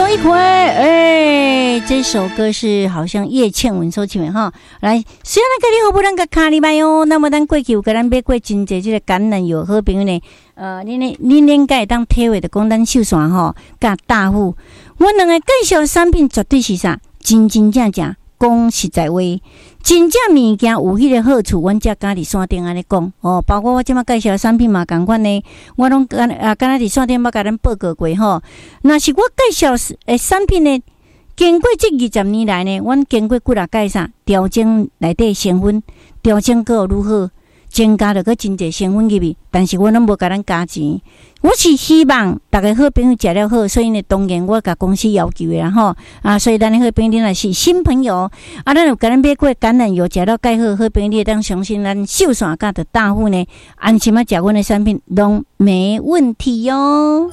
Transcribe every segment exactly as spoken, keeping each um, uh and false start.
一回，哎，这首歌是好像叶倩文所唱的哈。来，虽然咱家己好不咱个卡里拜哦，那么咱过去有甲咱买过真济这个橄榄油好朋友呢。呃，恁呢，恁应该当体会的讲咱秀山吼，甲大户，我两个介绍的产品绝对是啥，真真正正讲实在话。真正物件有迄个好处，阮才敢伫山顶安尼讲哦。包括我即马介绍的产品嘛，共款呢，我拢敢啊，敢若伫山顶捌甲咱报告过吼。若是我介绍诶产品呢，经过这二十年来呢，阮经过几啊届啥调整内底成分，调整个如何，增加了个真济成分入去，但是我拢无甲咱加钱。我是希望大家好朋友食了好，所以呢，当然我甲公司要求的啦吼啊，所以咱的好朋友若是新朋友啊，咱有甲咱买过橄榄油，食了介好，好朋友你当相信咱秀山甲的大户呢，安心啊食阮的产品拢没问题哟。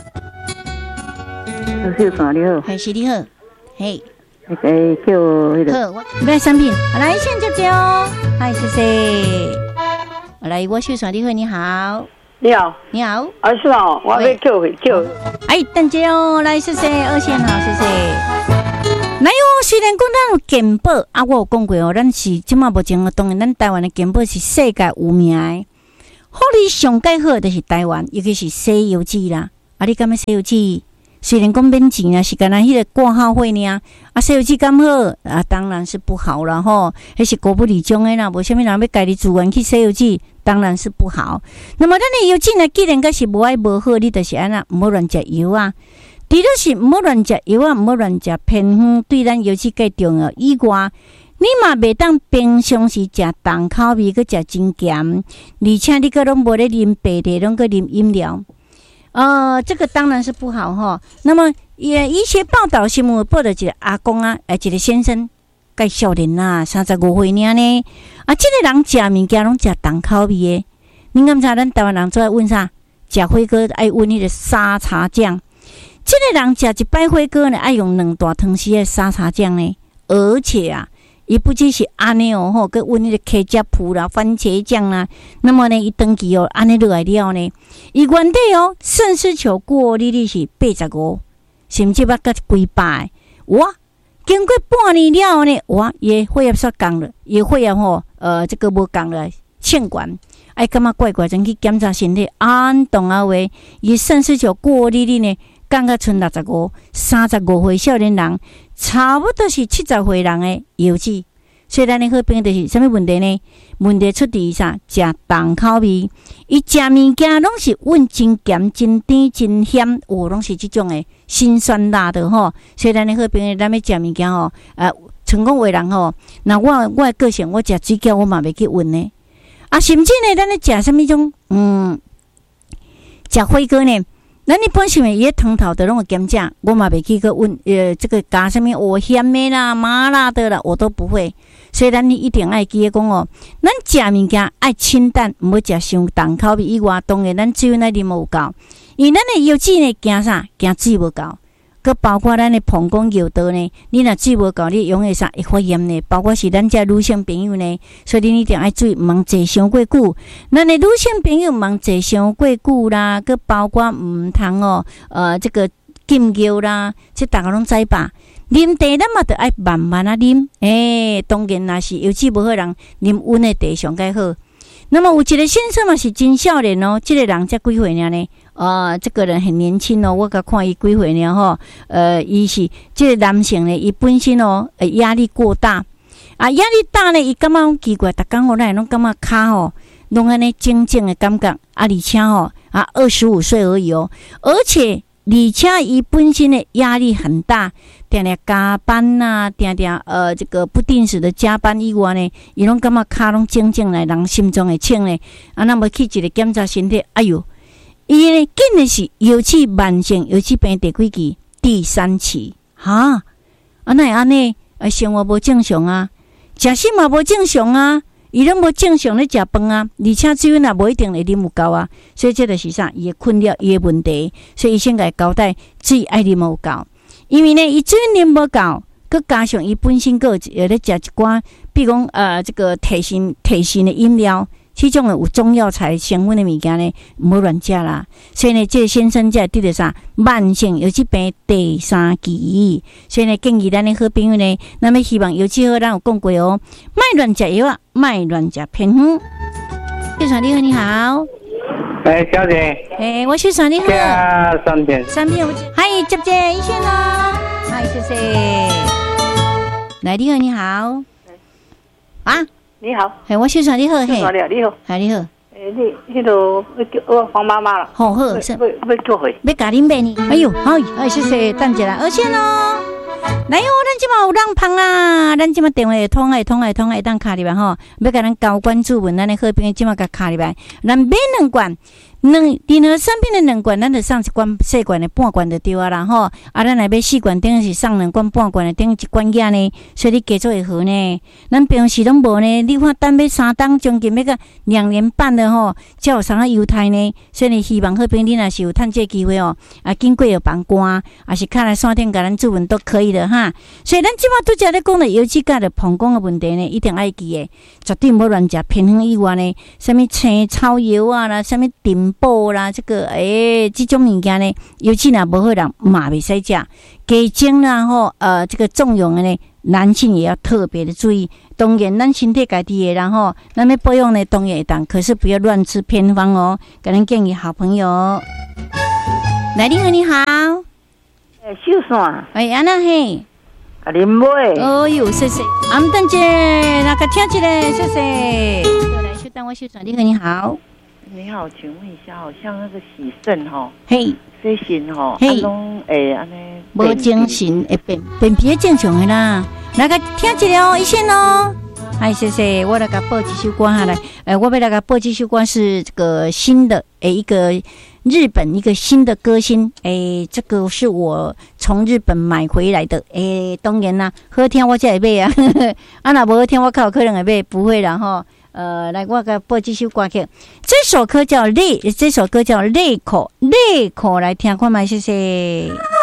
秀山你好， 还是你好，嘿， 那个叫那个好，我买产品，来先姐姐哦，嗨，谢谢。来，我秀山你好，你好。 你好， 你好， 啊是哦，我要叫叫， 哎，等姐哦，来谢谢二线好，谢谢。来哦，虽然讲咱有健保啊，我有讲过哦，咱是即马目前哦，当然咱台湾的健保是世界有名的，福利上介好就是台湾，尤其是西游记啦。啊，你感觉西游记虽然讲免钱啊，是干那迄个挂号费呢，啊，西游记敢好啊，当然是不好啦吼，迄是国不理中的啦，无啥物人要家己自愿去西游记。当然是不好。那么咱的油脂呢，既然个是无爱无好，你就是安那，唔好乱食油啊。除了是唔好乱食油啊，唔好乱食偏方，对咱油脂介重要以外，你嘛袂当平常时食重口味，佮食真咸，而且你佮拢无咧啉白茶，拢佮啉饮料。呃，这个当然是不好哈。那么也一些报道新闻报道一个阿公啊，呃，一个先生。介少年啦，三十五岁尔呢。啊，这个人食物件拢食重口味的。恁敢知咱台湾人做爱问啥？食火锅爱问迄个沙茶酱。这个人食一摆火锅呢，爱用两大汤匙的沙茶酱呢。而且啊，伊不只是安尼哦，吼，佮问迄个茄汁铺啦、番茄酱啦。那么呢，伊长期哦，安尼落来了呢，伊原底哦，肾丝球过滤率是八十五，甚至捌到几百哇！经过半年了呢，哇，伊血压煞降了，伊血压吼，呃，这个无降了，欠管，哎，感觉怪怪，真去检查身体，按动啊话，伊肾丝球过滤率呢，降到剩六十五，三十五岁少年人，差不多是七十岁人的油脂。所以咱的好朋友就是什么问题呢？问题出伫啥？食重口味，伊食物件拢是问真咸、真甜、真咸，哦，拢是即种的辛酸辣的吼。所以咱的好朋友，咱要食物件吼，呃，成功为人吼。那我我的个性，我食水饺我嘛袂去问呢。啊，甚至呢，咱咧食什么种，嗯，食火锅呢？咱一般是伊个汤头的拢有检查，我嘛袂去个问，呃，这个加什么蚵咸的啦、麻辣的啦，我都不会。所以咱你一定爱记得讲哦，咱食物件爱清淡，唔好食伤重口味以外，当然咱水那啉无够，因咱的油脂呢惊啥？惊水无够。佮包括咱的膀胱油道呢，你若水无够，你用的啥会发炎呢？包括是咱遮女性朋友呢，所以你一定爱注意，毋通坐伤过久。咱的女性朋友毋通坐伤过久啦，佮包括毋通哦，呃，这个禁药啦，这大家拢知吧？啉茶咱嘛得爱慢慢啊啉，诶、欸，当然若是油脂无好人，啉温的茶上介好。那么有一个先生嘛是真少年哦，这个人才几岁了呢？呃，这个人很年轻哦，我甲看伊几岁了吼。呃，伊是这个男性呢，伊本身哦，呃，压力过大啊，压力大呢，伊感觉很奇怪，逐工我咱拢感觉骹吼，拢安尼静静的感觉啊，而且吼啊，二十五岁而已哦，而且而且伊本身的压力很大。定定加班呐、啊，定定呃这个不定时的加班以外呢，伊拢感觉骹拢静静来，人心中会清呢。啊，那么去一个检查身体，哎哟，伊呢竟然是油脂慢性油脂病第几期？第三期，哈，啊那安尼，啊生活无正常啊，食食嘛无正常啊，伊拢无正常咧食饭啊，而且水也无一定会啉有够啊，所以这就是啥？伊的困扰，伊的问题，所以伊先甲伊交代，水爱啉有够。因为呢，伊水啉无够，佮加上伊本身个有咧食一寡，比如讲呃这个提神提神的饮料， 这种有中药材成分的物件呢，唔好乱食啦。所以呢，这个先生才会得到啥慢性游击病第三期。所以呢，建议咱的好朋友呢，咱们希望游击好，咱有讲过哦，卖乱食药啊，卖乱食偏方。秀传你好，你好。 哎，小姐。 哎，我秀传你好。 三片。 三片，嗨，接接一线咯。嗨，谢谢。来，你好，你好。啊， 你好。 嘿，我秀传你好，嘿。 你好，你好。 嗨，你好。 诶，你迄度要叫我黄妈妈了。 好好， 要要要叫回。 要甲恁买呢。哎呦，好，哎，谢谢，等一下，而且呢。来哦，咱即马有人芳啦，咱即马电话会通会通会通会当卡入来吼，要甲咱交关注文，咱的好朋友即马甲卡入来，咱买两罐。两任何产品的两罐，咱就送一罐细罐的半罐就对啊啦吼。啊，咱来买四罐，等于是送两罐半罐的，等于一罐仔呢，所以你加做会好呢。咱平时拢无呢，你看等要三档，将近要个两年半的吼，才有啥个优待呢？所以呢，希望好朋友你若是有趁这机会哦，啊，经过有帮关，啊是看来线顶甲咱注文都可以的哈。所以咱即马拄则咧讲的油脂价的膀胱的问题呢，一定爱记的，绝对唔好乱食偏方以外呢，什么青草药啊啦，什么碘补啦，这个诶，这种物件呢，尤其若无好人嘛袂使食。加精啦吼，呃，这个重用的呢，男性也要特别的注意。当然，咱身体家己的，然后咱要保养呢，当然会当，可是不要乱吃偏方哦。给咱建议好朋友，来，你好，你好， 诶，秀伞， 哎，安那嘿， 甲恁买。 哦哟，谢谢，阿姆等姐，那个听起来，谢谢。来，秀等我秀伞，你好，你好。 你好，请问一下，好像那个洗肾吼， 嘿， 洗肾吼，啊拢会安尼无精神会变便秘正常的啦。来个听一下哦，一线哦。哎，谢谢，我来个播几首歌下来。哎，我要来个播几首歌是这个新的，哎，一个日本一个新的歌星，哎，这个是我从日本买回来的，哎，当然啦，好听我才会买啊，啊那不好听我靠可能会买，不会啦吼。呃，来，我给播这首歌曲，这首歌叫泪，这首歌叫泪口，泪口，来听看嘛，谢谢。